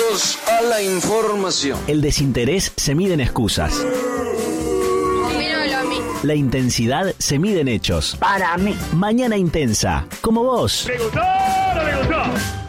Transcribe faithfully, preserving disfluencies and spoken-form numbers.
Atentos a la información. El desinterés se mide en excusas. Opínamelo a mí. La intensidad se mide en hechos. Para mí. Mañana Intensa, como vos. ¿Le gustó o no le gustó?